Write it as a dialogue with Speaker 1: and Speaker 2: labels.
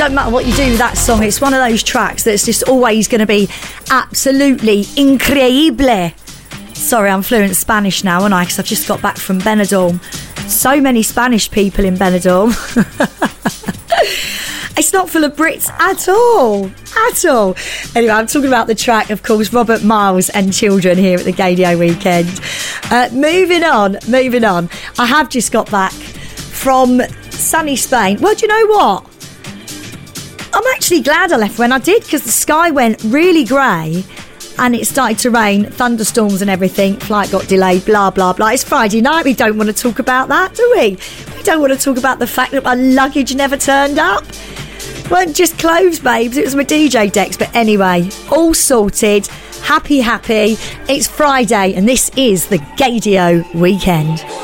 Speaker 1: don't matter what you do with that song, it's one of those tracks that's just always going to be absolutely increíble. Sorry, I'm fluent in Spanish now, aren't I? Because I've just got back from Benidorm. So many Spanish people in Benidorm. It's not full of Brits at all. At all. Anyway, I'm talking about the track, of course, Robert Miles and Children here at the Gaydio Weekend. Moving on. I have just got back from sunny Spain. Well, do you know what? I'm actually glad I left when I did, because the sky went really grey and it started to rain, thunderstorms and everything. Flight got delayed, blah, blah, blah. It's Friday night. We don't want to talk about that, do we? We don't want to talk about the fact that my luggage never turned up. It weren't just clothes, babes. It was my DJ decks. But anyway, all sorted. Happy. It's Friday and this is the Gaydio Weekend.